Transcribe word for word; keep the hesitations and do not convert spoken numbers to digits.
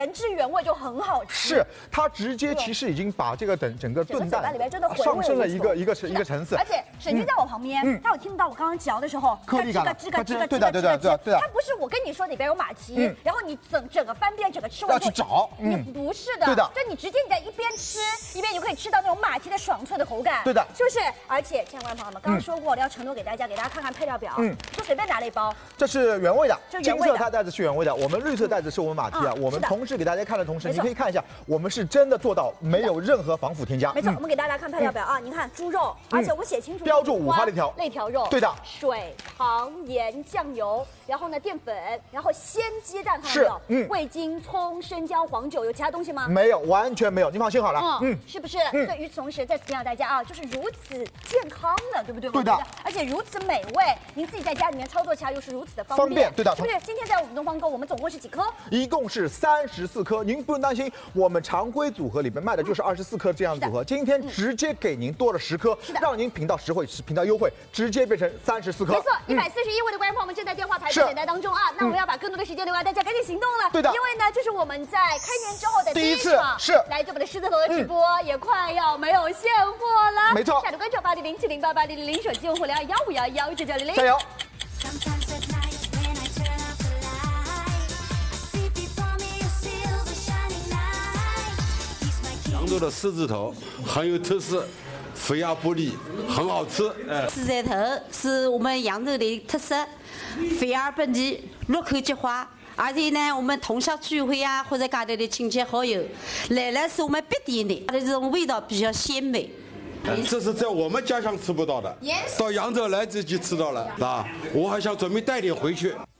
原汁原味就很好吃。 是它直接其实已经把这个整整个炖蛋里面真的上升了一个一个一个层次。 而且沈君在我旁边，他有听到我刚刚嚼的时候， 颗粒感， 咯吱咯吱咯吱， 对的对的对的对的。 它不是我跟你说里边有马蹄，然后你整整个翻遍整个吃完要去找， 你不是的， 对的， 就你直接你在一边吃一边就可以吃到那种马蹄的爽脆的口感， 对的， 是不是？而且，亲爱的观众朋友们，刚刚说过了要承诺给大家，给大家看看配料表，嗯，就随便拿了一包， 这是原味的， 金色它袋子是原味的，我们绿色袋子是我们马蹄啊，我们同时给大家看的同时，你可以看一下，我们是真的做到没有任何防腐添加。 没错，我们给大家看配料表啊，你看猪肉，而且我们写清楚， 标注五花肋条， 肋条肉， 对的， 水、糖、盐、酱油，然后呢淀粉，然后鲜鸡蛋，看到没有？嗯，味精、葱、生姜、黄酒，有其他东西吗？ 没有，完全没有，你放心好了。 嗯，是不是？所以与此同时，再次提醒大家啊，就是如此健康的，对不对？ 对的， 而且如此美味，您自己在家里面操作起来又是如此的方便， 方便，对的， 是不是？今天在我们东方购，我们总共是几颗？ 一共是三十四颗，您不用担心，我们常规组合里面卖的就是二十四颗这样的组合，今天直接给您多了十颗，让您品到实惠，品到优惠，直接变成三十四颗。 没错，一百四十一位的观众朋友们正在电话排队等待当中啊，那我们要把更多的时间留给大家，赶紧行动了。 对的， 因为呢，这是我们在开年之后的第一次是来自我们的狮子头的直播，也快要没有现货了。 没错， 下的观众八零零七零八八零零零手机用户零二幺五幺幺九九零零， 加油！ 扬州的狮子头很有特色，肥而不腻，很好吃。哎， 狮子头是我们扬州的特色，肥而不腻，入口即化。而且呢，我们同校聚会啊，或者家里的亲戚好友来了，是我们必点的，它的这种味道比较鲜美。 这是在我们家乡吃不到的，到扬州来自己吃到了，啊，我还想准备带点回去。